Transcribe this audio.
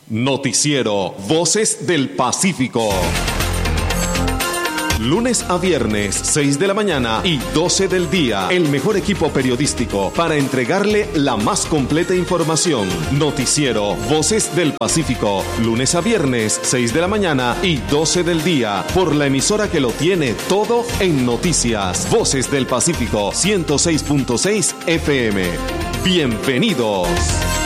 Noticiero Voces del Pacífico. Lunes a viernes, 6 de la mañana y 12 del día. El mejor equipo periodístico para entregarle la más completa información. Noticiero Voces del Pacífico. Lunes a viernes, 6 de la mañana y 12 del día. Por la emisora que lo tiene todo en noticias. Voces del Pacífico, 106.6 FM. Bienvenidos.